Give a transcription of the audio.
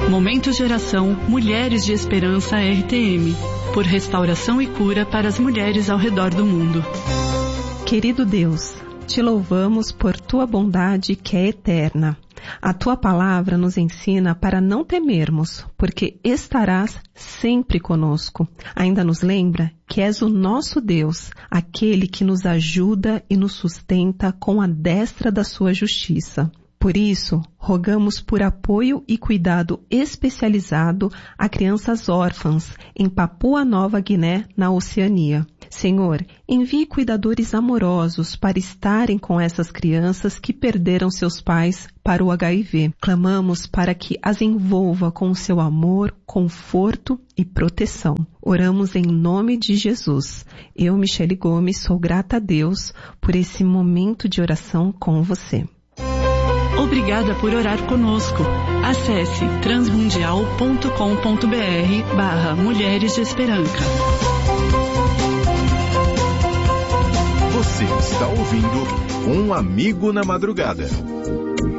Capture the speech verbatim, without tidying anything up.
Momentos de oração Mulheres de Esperança R T M, por restauração e cura para as mulheres ao redor do mundo. Querido Deus, te louvamos por tua bondade que é eterna. A tua palavra nos ensina para não temermos, porque estarás sempre conosco. Ainda nos lembra que és o nosso Deus, aquele que nos ajuda e nos sustenta com a destra da sua justiça. Por isso, rogamos por apoio e cuidado especializado a crianças órfãs em Papua Nova Guiné, na Oceania. Senhor, envie cuidadores amorosos para estarem com essas crianças que perderam seus pais para o H I V. Clamamos para que as envolva com o seu amor, conforto e proteção. Oramos em nome de Jesus. Eu, Michele Gomes, sou grata a Deus por esse momento de oração com você. Obrigada por orar conosco. Acesse transmundial ponto com ponto br barra Mulheres de Esperança. Você está ouvindo Um Amigo na Madrugada.